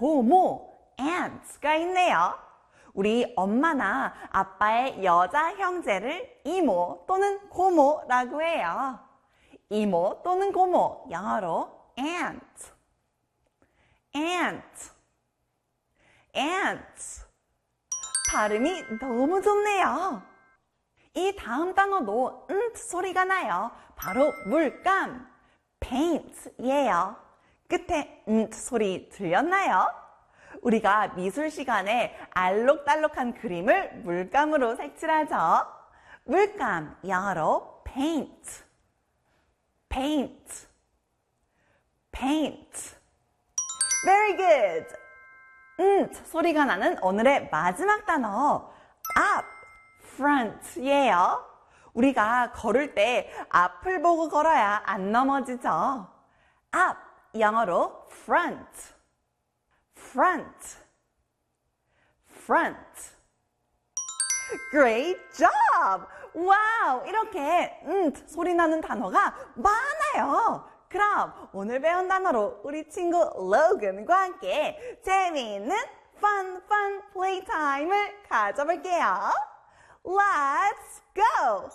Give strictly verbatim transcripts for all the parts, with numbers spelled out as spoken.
고모, aunt가 있네요. 우리 엄마나 아빠의 여자 형제를 이모 또는 고모라고 해요. 이모 또는 고모, 영어로 aunt. aunt. aunt. 발음이 너무 좋네요. 이 다음 단어도 음 소리가 나요. 바로 물감, paint예요. 끝에 음 소리 들렸나요? 우리가 미술 시간에 알록달록한 그림을 물감으로 색칠하죠. 물감, 영어로 paint, paint, paint. Very good. 음 소리가 나는 오늘의 마지막 단어, up, front예요. 우리가 걸을 때 앞을 보고 걸어야 안 넘어지죠. up, 영어로 front, front, front. Great job! 와우! 이렇게 음 소리 나는 단어가 많아요. 그럼 오늘 배운 단어로 우리 친구 로건과 함께 재미있는 fun, fun playtime을 가져볼게요. Let's go!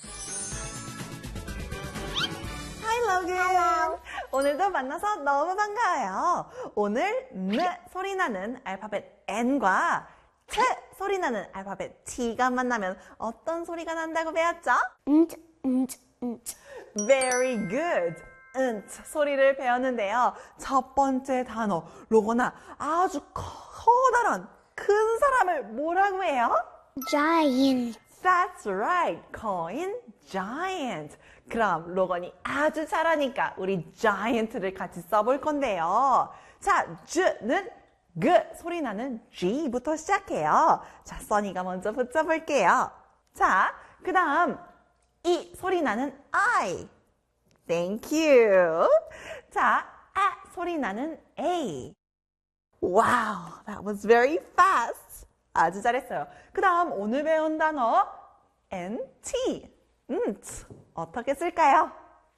Hi, Logan! Hello. 오늘도 만나서 너무 반가워요. 오늘 N 소리 나는 알파벳 N과 T 소리 나는 알파벳 T가 만나면 어떤 소리가 난다고 배웠죠? nt, nt, nt. Very good. 응 소리를 배웠는데요. 첫 번째 단어, 로건아, 아주 커다란 큰 사람을 뭐라고 해요? Giant. That's right. coin giant. 그럼 로건이 아주 잘하니까 우리 giant를 같이 써볼 건데요. 자, G는 G 소리 나는 G부터 시작해요. 자, 써니가 먼저 붙여볼게요. 자, 그 다음 이 소리 나는 I. Thank you. 자, 아 소리 나는 A. Wow, that was very fast. 아주 잘했어요. 그 다음 오늘 배운 단어 N, T. 음, 어떻게 쓸까요?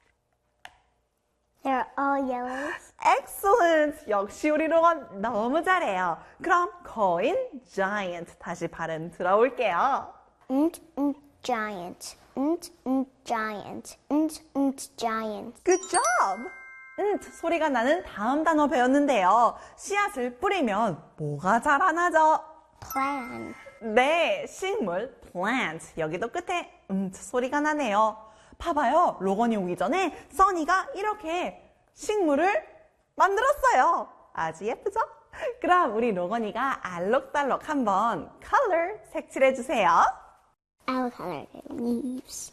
They're all yellows. Excellent. 역시 우리 로건 너무 잘해요. 그럼 coin, giant 다시 발음 들어볼게요. nt, nt, giant. nt, nt, giant. nt, nt, giant. Good job. 음, 소리가 나는 다음 단어 배웠는데요. 씨앗을 뿌리면 뭐가 자라나죠? Plant. 네, 식물 plant. 여기도 끝에 음 소리가 나네요. 봐봐요. 로건이 오기 전에 써니가 이렇게 식물을 만들었어요. 아주 예쁘죠? 그럼 우리 로건이가 알록달록 한번 color 색칠해 주세요. I'll color the leaves.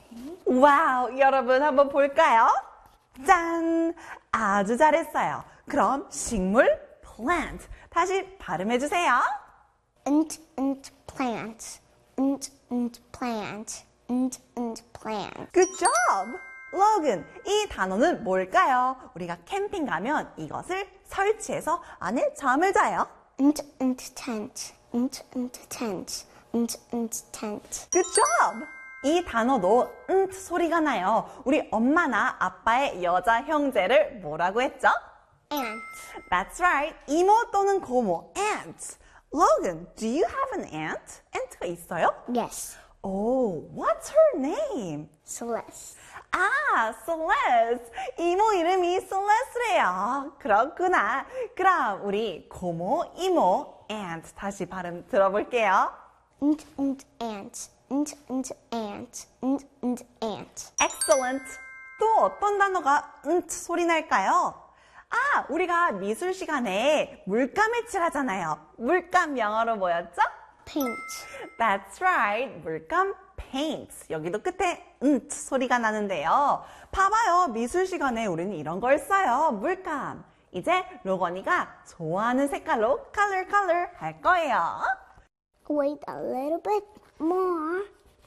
와우, 여러분 한번 볼까요? 짠! 아주 잘했어요. 그럼 식물 plant 다시 발음해 주세요. nt, nt, plant. nt, nt, plant. nt, nt, plant. Good job! 로건, 이 단어는 뭘까요? 우리가 캠핑 가면 이것을 설치해서 안에 잠을 자요. nt, nt, tent. nt, nt, tent. nt, nt, tent. Good job! 이 단어도 음 소리가 나요. 우리 엄마나 아빠의 여자 형제를 뭐라고 했죠? Ant. That's right. 이모 또는 고모, aunt. Logan, do you have an aunt? aunt가 있어요? Yes. Oh, what's her name? Celeste. 아, Celeste. 이모 이름이 Celeste래요. 그렇구나. 그럼 우리 고모, 이모, aunt 다시 발음 들어볼게요. nt, nt, ant. nt, nt, ant. nt, nt, ant. Excellent. 또 어떤 단어가 응 소리 날까요? 아, 우리가 미술 시간에 물감을 칠하잖아요. 물감 영어로 뭐였죠? Paint. That's right. 물감 paint. 여기도 끝에 응 소리가 나는데요. 봐봐요. 미술 시간에 우리는 이런 걸 써요. 물감. 이제 로건이가 좋아하는 색깔로 color color 할 거예요. Wait a little bit more.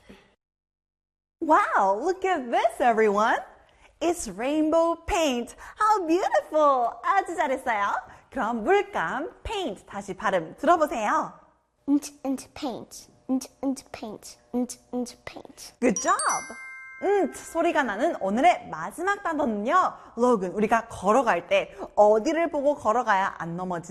Wow, look at this, everyone. It's rainbow paint. How beautiful. 아주 잘했어요. 그럼 물감, paint 다시 발음 들어보세요. nt, nt, paint. nt, nt, paint. nt, nt, paint. Good job. 음, 소리가 나는 오늘의 마지막 단어는요. 로건, 우리가 걸어갈 때 어디를 보고 걸어가야 안 넘어지죠?